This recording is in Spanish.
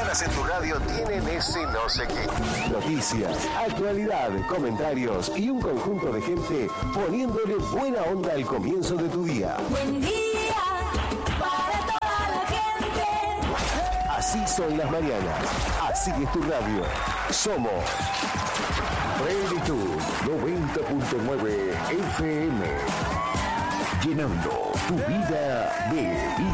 horas en tu radio tienen ese no sé qué. Noticias, actualidad, comentarios y un conjunto de gente poniéndole buena onda al comienzo de tu día. Buen día para toda la gente. Así son las mañanas. Así es tu radio. Somos Plenitud 90.9 FM. Llenando tu vida de vida.